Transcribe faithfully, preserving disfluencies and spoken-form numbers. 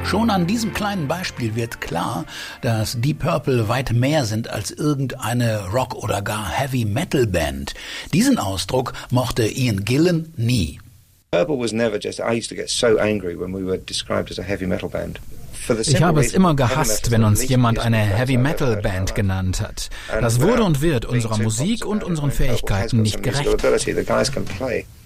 Schon an diesem kleinen Beispiel wird klar, dass Deep Purple weit mehr sind als irgendeine Rock- oder gar Heavy-Metal-Band. Diesen Ausdruck mochte Ian Gillan nie. Purple was never just, I used to get so angry when we were described as a heavy metal band. Ich habe es immer gehasst, wenn uns jemand eine Heavy-Metal-Band genannt hat. Das wurde und wird unserer Musik und unseren Fähigkeiten nicht gerecht.